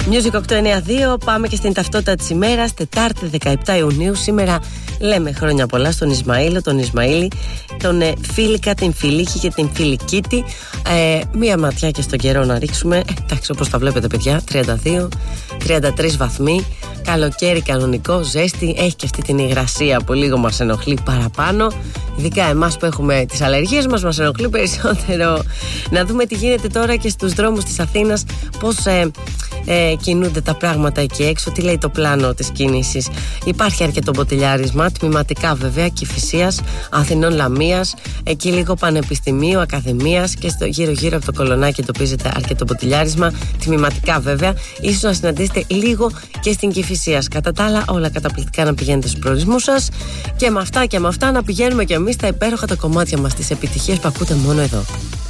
Music 892, πάμε και στην ταυτότητα της ημέρας. Τετάρτη 17 Ιουνίου. Σήμερα λέμε χρόνια πολλά στον Ισμαήλο, τον Ισμαήλη, τον Φίλικα, την Φιλίκη και την Φιλικίτη. Μία ματιά και στον καιρό να ρίξουμε. Εντάξει, όπως τα βλέπετε, παιδιά, 32-33 βαθμοί. Καλοκαίρι κανονικό, ζέστη. Έχει και αυτή την υγρασία που λίγο μας ενοχλεί παραπάνω. Ειδικά εμάς που έχουμε τις αλλεργίες μας ενοχλεί περισσότερο. Να δούμε τι γίνεται τώρα και στους δρόμους της Αθήνας. Πώς κινούνται τα πράγματα εκεί έξω. Τι λέει το πλάνο της κίνησης. Υπάρχει αρκετό μποτιλιάρισμα, τμηματικά βέβαια, Κηφισίας, Αθηνών, Λαμίας. Εκεί λίγο Πανεπιστημίου, Ακαδημίας και στο γύρω-γύρω από το Κολονάκι εντοπίζεται αρκετό μποτιλιάρισμα. Τμηματικά βέβαια. Ίσως να συναντήσετε λίγο και στην Κηφισίας. Κατά τα άλλα, όλα καταπληκτικά να πηγαίνετε στους προορισμούς σας. Και με αυτά να πηγαίνουμε κι εμείς στα υπέροχα τα κομμάτια μας, τις επιτυχίες που ακούτε μόνο εδώ.